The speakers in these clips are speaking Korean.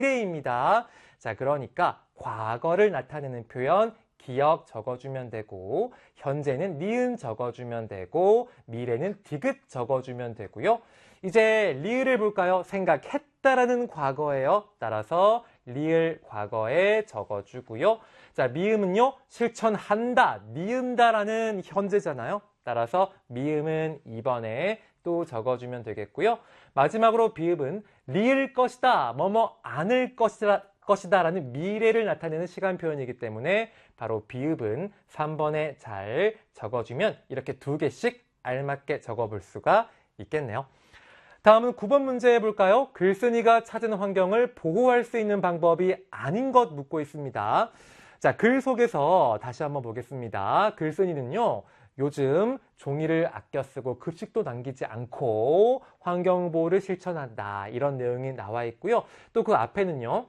미래입니다. 자, 그러니까 과거를 나타내는 표현 기억 적어주면 되고, 현재는 니은 적어주면 되고, 미래는 디귿 적어주면 되고요. 이제 리을을 볼까요? 생각했다라는 과거예요. 따라서 리을 과거에 적어주고요. 자, 미음은요, 실천한다, 니은다라는 현재잖아요. 따라서 미음은 2번에 또 적어주면 되겠고요. 마지막으로 비읍은 리을 것이다, 뭐뭐 않을 것이다 라는 미래를 나타내는 시간 표현이기 때문에 바로 비읍은 3번에 잘 적어주면 이렇게 2개씩 알맞게 적어볼 수가 있겠네요. 다음은 9번 문제 해볼까요? 글쓴이가 찾은 환경을 보호할 수 있는 방법이 아닌 것 묻고 있습니다. 자, 글 속에서 다시 한번 보겠습니다. 글쓴이는요, 요즘 종이를 아껴 쓰고 급식도 남기지 않고 환경보호를 실천한다, 이런 내용이 나와 있고요. 또 그 앞에는요,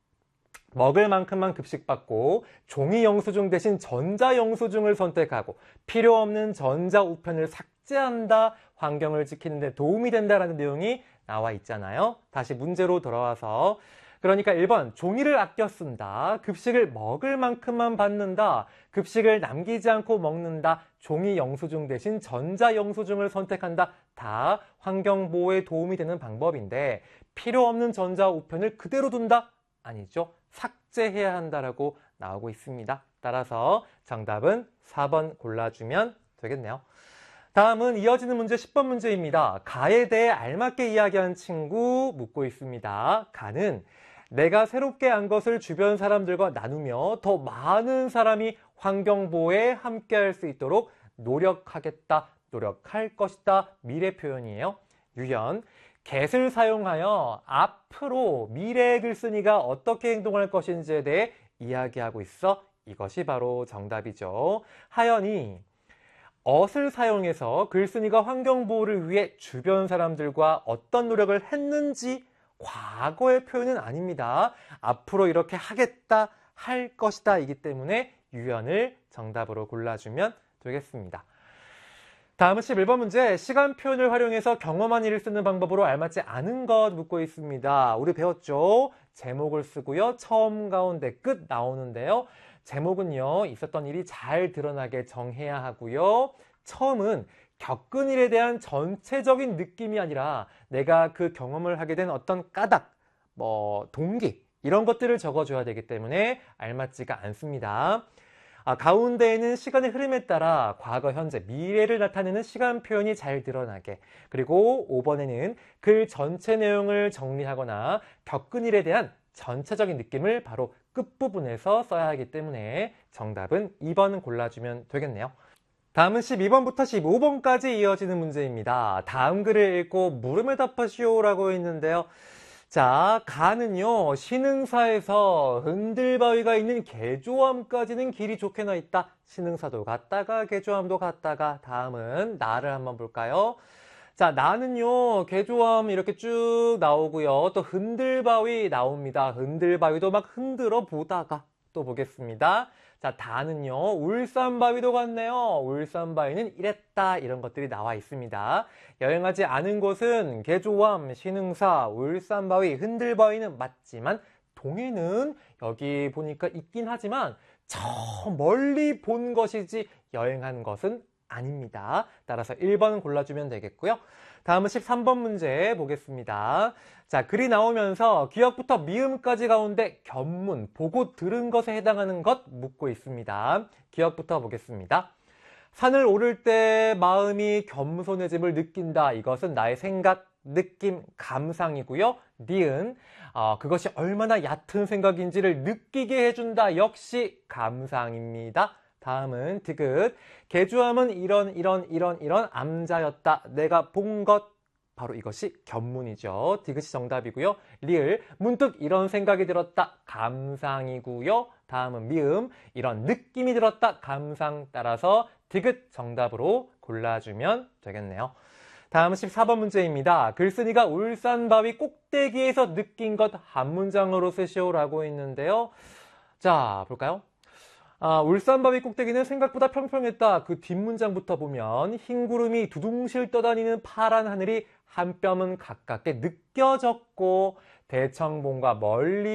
먹을 만큼만 급식받고 종이 영수증 대신 전자 영수증을 선택하고 필요 없는 전자 우편을 삭제한다, 환경을 지키는 데 도움이 된다라는 내용이 나와 있잖아요. 다시 문제로 돌아와서, 그러니까 1번 종이를 아껴 쓴다, 급식을 먹을 만큼만 받는다, 급식을 남기지 않고 먹는다, 종이 영수증 대신 전자 영수증을 선택한다, 다 환경보호에 도움이 되는 방법인데 필요 없는 전자 우편을 그대로 둔다? 아니죠. 삭제해야 한다라고 나오고 있습니다. 따라서 정답은 4번 골라주면 되겠네요. 다음은 이어지는 문제 10번 문제입니다. 가에 대해 알맞게 이야기한 친구 묻고 있습니다. 가는 내가 새롭게 안 것을 주변 사람들과 나누며 더 많은 사람이 환경보호에 함께할 수 있도록 노력하겠다, 노력할 것이다, 미래 표현이에요. 유연, get을 사용하여 앞으로 미래의 글쓴이가 어떻게 행동할 것인지에 대해 이야기하고 있어. 이것이 바로 정답이죠. 하연이 ot을 사용해서 글쓴이가 환경보호를 위해 주변 사람들과 어떤 노력을 했는지 과거의 표현은 아닙니다. 앞으로 이렇게 하겠다, 할 것이다 이기 때문에 유연을 정답으로 골라주면 되겠습니다. 다음은 11번 문제, 시간 표현을 활용해서 경험한 일을 쓰는 방법으로 알맞지 않은 것 묻고 있습니다. 우리 배웠죠? 제목을 쓰고요, 처음, 가운데, 끝 나오는데요. 제목은요, 있었던 일이 잘 드러나게 정해야 하고요. 처음은 겪은 일에 대한 전체적인 느낌이 아니라 내가 그 경험을 하게 된 어떤 까닭, 동기, 이런 것들을 적어줘야 되기 때문에 알맞지가 않습니다. 가운데에는 시간의 흐름에 따라 과거, 현재, 미래를 나타내는 시간 표현이 잘 드러나게, 그리고 5번에는 글 전체 내용을 정리하거나 겪은 일에 대한 전체적인 느낌을 바로 끝부분에서 써야 하기 때문에 정답은 2번 골라주면 되겠네요. 다음은 12번부터 15번까지 이어지는 문제입니다. 다음 글을 읽고 물음에 답하시오 라고 했는데요. 자, 가는요, 신흥사에서 흔들바위가 있는 개조함까지는 길이 좋게 나 있다. 신흥사도 갔다가 개조함도 갔다가. 다음은 나를 한번 볼까요? 자, 나는요, 개조함 이렇게 쭉 나오고요. 또 흔들바위 나옵니다. 흔들바위도 막 흔들어 보다가 또 보겠습니다. 자, 다는요, 울산바위도 갔네요. 울산바위는 이랬다, 이런 것들이 나와 있습니다. 여행하지 않은 곳은 개조함, 신흥사, 울산바위, 흔들바위는 맞지만 동해는 여기 보니까 있긴 하지만 저 멀리 본 것이지 여행한 것은 아닙니다. 따라서 1번 골라주면 되겠고요. 다음은 13번 문제 보겠습니다. 자, 글이 나오면서 기억부터 미음까지 가운데 견문, 보고 들은 것에 해당하는 것 묻고 있습니다. 기억부터 보겠습니다. 산을 오를 때 마음이 겸손해짐을 느낀다. 이것은 나의 생각, 느낌, 감상이고요. 니은, 그것이 얼마나 얕은 생각인지를 느끼게 해준다. 역시 감상입니다. 다음은 디귿, 개조함은 이런 암자였다. 내가 본 것, 바로 이것이 견문이죠. 디귿이 정답이고요. 리을, 문득 이런 생각이 들었다. 감상이고요. 다음은 미음, 이런 느낌이 들었다. 감상. 따라서 디귿 정답으로 골라주면 되겠네요. 다음은 14번 문제입니다. 글쓴이가 울산바위 꼭대기에서 느낀 것 한 문장으로 쓰시오라고 했는데요. 자, 볼까요? 울산바위 꼭대기는 생각보다 평평했다. 그 뒷문장부터 보면 흰 구름이 두둥실 떠다니는 파란 하늘이 한 뼘은 가깝게 느껴졌고 대청봉과 멀리